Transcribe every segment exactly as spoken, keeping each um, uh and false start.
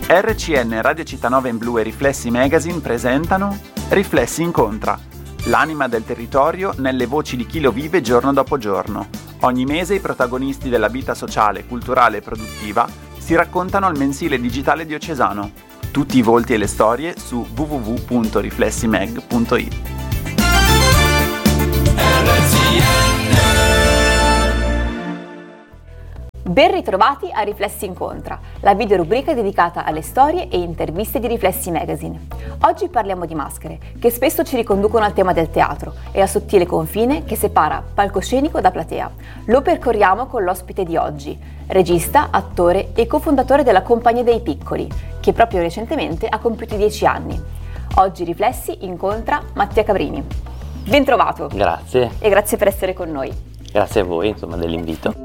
R C N Radio Città in Blu e Riflessi Magazine presentano Riflessi Incontra, l'anima del territorio nelle voci di chi lo vive giorno dopo giorno. Ogni mese i protagonisti della vita sociale, culturale e produttiva si raccontano al mensile digitale diocesano. Tutti i volti e le storie su w w w punto riflessimag punto i t. Ben ritrovati a Riflessi Incontra, la videorubrica dedicata alle storie e interviste di Riflessi Magazine. Oggi parliamo di maschere, che spesso ci riconducono al tema del teatro e al sottile confine che separa palcoscenico da platea. Lo percorriamo con l'ospite di oggi, regista, attore e cofondatore della Compagnia dei Piccoli, che proprio recentemente ha compiuto dieci anni. Oggi Riflessi incontra Mattia Cabrini. Ben trovato! Grazie. E grazie per essere con noi. Grazie a voi, insomma, dell'invito.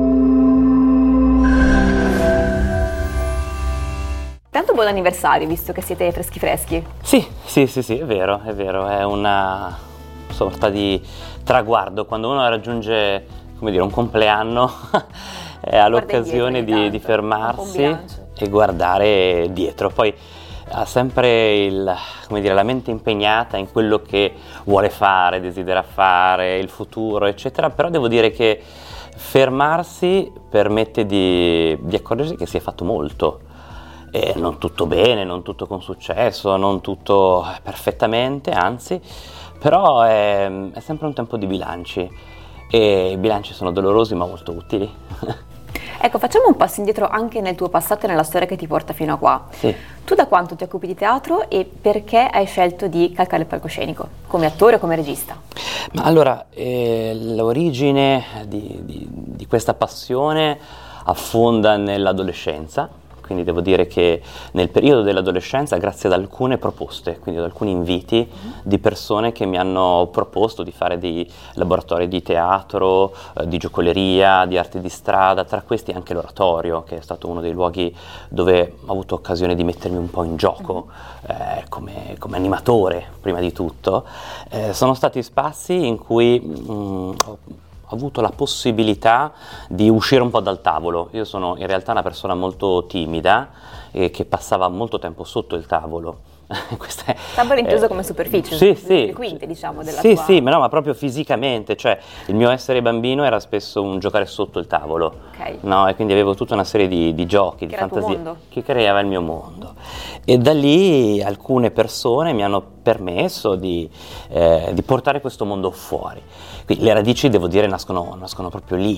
Tanto buon anniversario, visto che siete freschi freschi. Sì, sì, sì, sì, è vero, è vero, è una sorta di traguardo. Quando uno raggiunge, come dire, un compleanno, ha l'occasione di, di fermarsi e guardare dietro. Poi ha sempre il, come dire, la mente impegnata in quello che vuole fare, desidera fare, il futuro, eccetera. Però devo dire che fermarsi permette di, di accorgersi che si è fatto molto. E non tutto bene, non tutto con successo, non tutto perfettamente, anzi, però è, è sempre un tempo di bilanci e i bilanci sono dolorosi ma molto utili. Ecco, facciamo un passo indietro anche nel tuo passato e nella storia che ti porta fino a qua. Sì. Tu da quanto ti occupi di teatro e perché hai scelto di calcare il palcoscenico, come attore o come regista? Ma allora, eh, l'origine di, di, di questa passione affonda nell'adolescenza. Quindi devo dire che nel periodo dell'adolescenza, grazie ad alcune proposte, quindi ad alcuni inviti di persone che mi hanno proposto di fare dei laboratori di teatro, eh, di giocoleria, di arte di strada, tra questi anche l'oratorio, che è stato uno dei luoghi dove ho avuto occasione di mettermi un po' in gioco, eh, come, come animatore prima di tutto. Eh, sono stati spazi in cui mh, ho ho avuto la possibilità di uscire un po' dal tavolo. Io sono in realtà una persona molto timida e che passava molto tempo sotto il tavolo. Questa è, tavolo inteso eh, come superficie, sì, sì, le quinte, diciamo, della sì, tua... sì, ma no, ma proprio fisicamente, cioè il mio essere bambino era spesso un giocare sotto il tavolo, okay. No? E quindi avevo tutta una serie di, di giochi, che di fantasie che creava il mio mondo. E da lì alcune persone mi hanno permesso di, eh, di portare questo mondo fuori. Quindi le radici, devo dire, nascono, nascono proprio lì,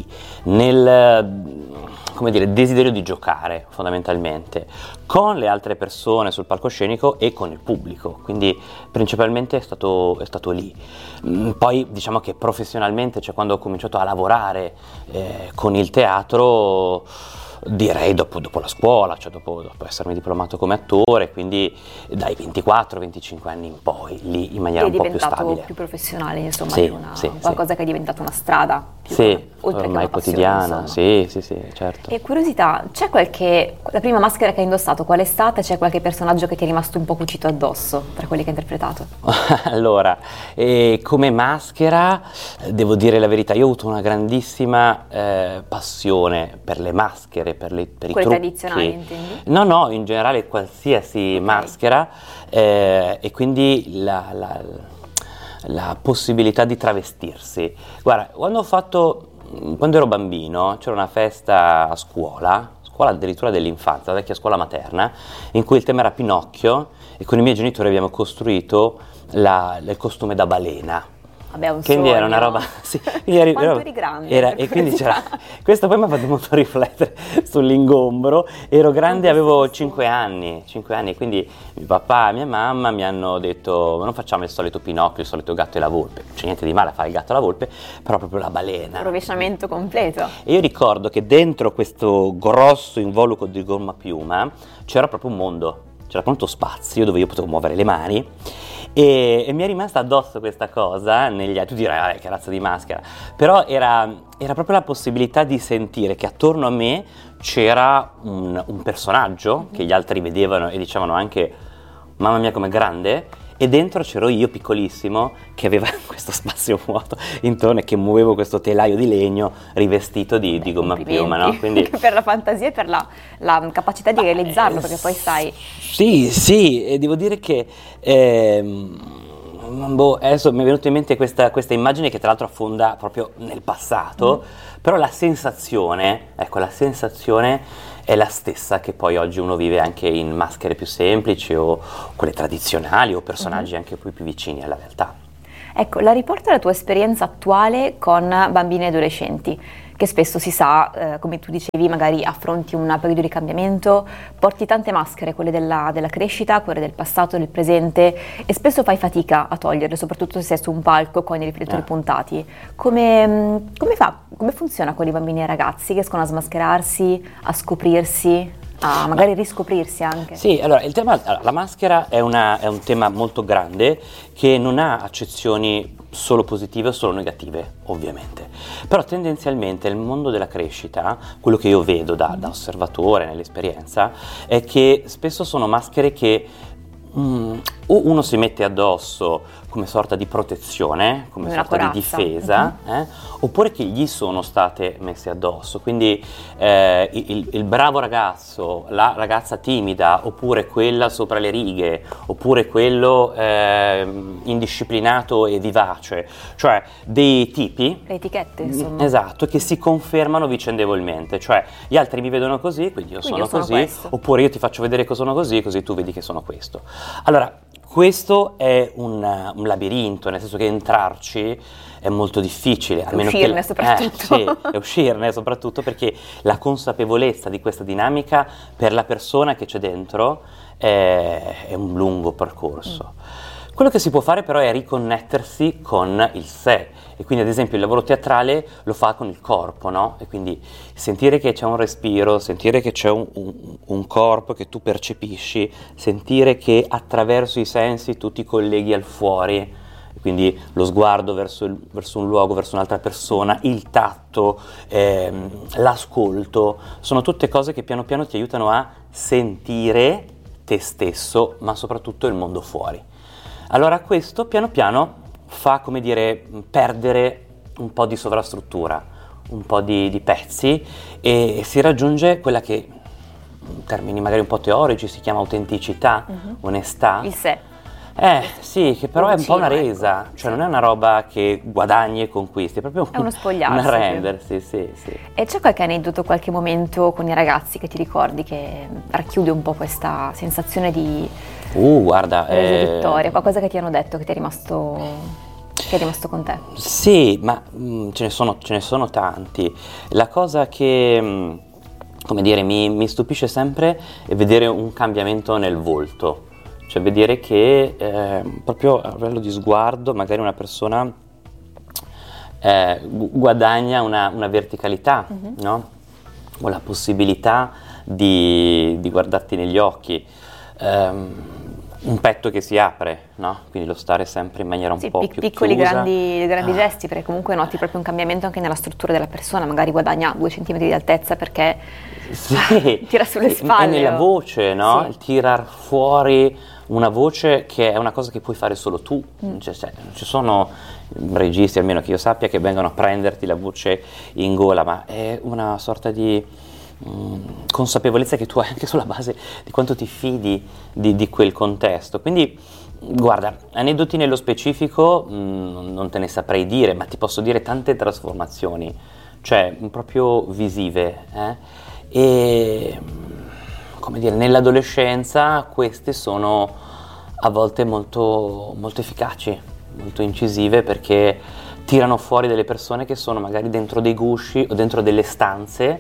nel, come dire, desiderio di giocare fondamentalmente con le altre persone sul palcoscenico e con il pubblico, quindi principalmente è stato, è stato lì. Poi diciamo che professionalmente, cioè quando ho cominciato a lavorare eh, con il teatro, direi dopo, dopo la scuola, cioè dopo, dopo essermi diplomato come attore, quindi dai ventiquattro venticinque anni in poi, lì in maniera un po' più stabile. È diventato più professionale, insomma, sì, una, sì, qualcosa sì. che è diventata una strada, più sì, che, oltre che ormai una passione, quotidiana, insomma. sì, sì, sì, certo. E curiosità, c'è qualche, la prima maschera che hai indossato, qual è stata? C'è qualche personaggio che ti è rimasto un po' cucito addosso tra quelli che hai interpretato? Allora, eh, come maschera, devo dire la verità, io ho avuto una grandissima eh, passione per le maschere, per, le, per i trucchi. Tradizionali, intendi? No, no, in generale qualsiasi okay. maschera eh, e quindi la, la, la possibilità di travestirsi. Guarda, quando ho fatto, quando ero bambino, c'era una festa a scuola, scuola addirittura dell'infanzia, la vecchia scuola materna, in cui il tema era Pinocchio e con i miei genitori abbiamo costruito la, il costume da balena. Vabbè, un quindi sogno. Era una roba, sì, eri, quanto ero, eri grande era, e quindi c'era, questo poi mi ha fatto molto riflettere sull'ingombro. Ero grande, avevo cinque anni, cinque anni, quindi mio papà e mia mamma mi hanno detto: ma non facciamo il solito Pinocchio, il solito gatto e la volpe, non c'è niente di male a fare il gatto e la volpe, però proprio la balena, rovesciamento completo. E io ricordo che dentro questo grosso involucro di gomma piuma c'era proprio un mondo, c'era proprio spazio dove io potevo muovere le mani. E, e mi è rimasta addosso questa cosa negli anni. Tu dirai, vabbè, che razza di maschera, però era, era proprio la possibilità di sentire che attorno a me c'era un, un personaggio che gli altri vedevano e dicevano anche mamma mia com'è grande, e dentro c'ero io piccolissimo che aveva questo spazio vuoto intorno e che muovevo questo telaio di legno rivestito di, Beh, di gomma piuma, no? Quindi anche per la fantasia e per la, la capacità di realizzarlo, eh, perché poi sai. Sì, sì, e devo dire che ehm, boh, adesso mi è venuta in mente questa, questa immagine che tra l'altro affonda proprio nel passato, mm. però la sensazione, ecco, la sensazione è la stessa che poi oggi uno vive anche in maschere più semplici o quelle tradizionali o personaggi mm-hmm. anche poi più vicini alla realtà. Ecco, la riporta alla tua esperienza attuale con bambini e adolescenti, che spesso si sa, eh, come tu dicevi, magari affronti un periodo di cambiamento, porti tante maschere, quelle della, della crescita, quelle del passato, del presente, e spesso fai fatica a toglierle, soprattutto se sei su un palco con i riflettori eh. puntati. Come, come fa, come funziona con i bambini e i ragazzi? Riescono a smascherarsi, a scoprirsi? Ah, magari riscoprirsi anche. Sì, allora il tema, la maschera è, una, è un tema molto grande che non ha accezioni solo positive o solo negative, ovviamente. Però tendenzialmente il mondo della crescita, quello che io vedo da, da osservatore nell'esperienza, è che spesso sono maschere che mm, o uno si mette addosso come sorta di protezione, come Una sorta corazza. di difesa, uh-huh. eh, oppure che gli sono state messe addosso. Quindi eh, il, il bravo ragazzo, la ragazza timida, oppure quella sopra le righe, oppure quello eh, indisciplinato e vivace, cioè dei tipi, le etichette, insomma. Esatto, che si confermano vicendevolmente, cioè gli altri mi vedono così, quindi io quindi sono, io sono così, questo. Oppure io ti faccio vedere che sono così, così tu vedi che sono questo. Allora, questo è un, un labirinto, nel senso che entrarci è molto difficile. E uscirne che, soprattutto. Eh, sì, e uscirne soprattutto perché la consapevolezza di questa dinamica per la persona che c'è dentro è, è un lungo percorso. Mm. Quello che si può fare però è riconnettersi con il sé, e quindi ad esempio il lavoro teatrale lo fa con il corpo, no? E quindi sentire che c'è un respiro, sentire che c'è un, un, un corpo che tu percepisci, sentire che attraverso i sensi tu ti colleghi al fuori, quindi lo sguardo verso, il, verso un luogo, verso un'altra persona, il tatto, ehm, l'ascolto, sono tutte cose che piano piano ti aiutano a sentire te stesso, ma soprattutto il mondo fuori. Allora questo piano piano fa, come dire, perdere un po' di sovrastruttura, un po' di, di pezzi, e si raggiunge quella che, in termini magari un po' teorici, si chiama autenticità, uh-huh. onestà. Il sé. Eh sì, che però è un po' una resa, ecco. cioè non è una roba che guadagni e conquisti, è proprio è uno spogliarsi, un arrendersi, sì, sì. E c'è qualche aneddoto, qualche momento con i ragazzi che ti ricordi che racchiude un po' questa sensazione di uh, guarda, eh, vittoria, eh... qualcosa che ti hanno detto che ti è rimasto, che è rimasto con te? Sì, ma mh, ce ne sono, ce ne sono tanti. La cosa che, mh, come dire, mi, mi stupisce sempre è vedere un cambiamento nel volto. Cioè vedere che eh, proprio a livello di sguardo magari una persona eh, guadagna una, una verticalità, uh-huh. no? O la possibilità di, di guardarti negli occhi, um, un petto che si apre, no? Quindi lo stare sempre in maniera un sì, po' pic- più piccoli chiusa. grandi, grandi ah. gesti, perché comunque noti proprio un cambiamento anche nella struttura della persona, magari guadagna due centimetri di altezza perché sì, tira sulle spalle. E nella o... voce, no? Sì. Il tirar fuori una voce che è una cosa che puoi fare solo tu, mm. cioè, cioè, ci sono registi, almeno che io sappia, che vengono a prenderti la voce in gola, ma è una sorta di mh, consapevolezza che tu hai anche sulla base di quanto ti fidi di, di quel contesto. Quindi guarda, aneddoti nello specifico mh, non te ne saprei dire, ma ti posso dire tante trasformazioni, cioè proprio visive, eh? E come dire, nell'adolescenza queste sono a volte molto, molto efficaci, molto incisive, perché tirano fuori delle persone che sono magari dentro dei gusci o dentro delle stanze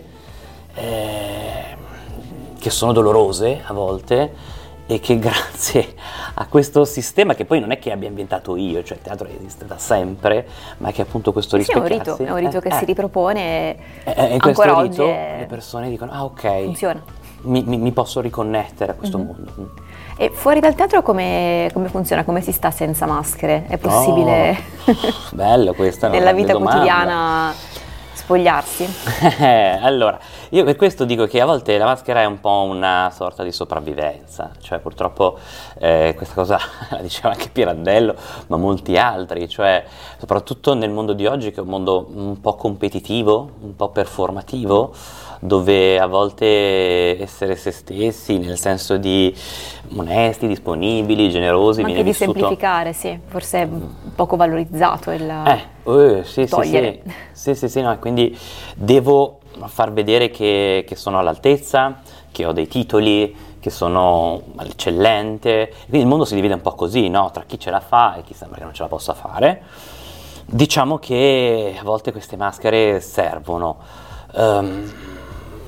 eh, che sono dolorose a volte, e che grazie a questo sistema, che poi non è che abbia inventato io, cioè il teatro esiste da sempre, ma che appunto questo sì, è un rispecchiarsi rito, è un rito eh, che eh, si ripropone e eh, in ancora questo oggi rito è... le persone dicono ah ok, funziona. Mi, mi, mi posso riconnettere a questo Mm-hmm. mondo. E fuori dal teatro come, come funziona? Come si sta senza maschere? È possibile? Oh, bello questa, nella vita domanda. quotidiana spogliarsi? Allora, io per questo dico che a volte la maschera è un po' una sorta di sopravvivenza, cioè purtroppo eh, questa cosa la diceva anche Pirandello, ma molti altri, cioè soprattutto nel mondo di oggi, che è un mondo un po' competitivo, un po' performativo, dove a volte essere se stessi, nel senso di onesti, disponibili, generosi, Ma viene anche di vissuto... semplificare, sì, forse è poco valorizzato il Eh, eh, sì, togliere. sì, sì, sì, sì, sì, no, quindi devo far vedere che, che sono all'altezza, che ho dei titoli, che sono eccellente, quindi il mondo si divide un po' così, no? Tra chi ce la fa e chi sembra che non ce la possa fare. Diciamo che a volte queste maschere servono. Um,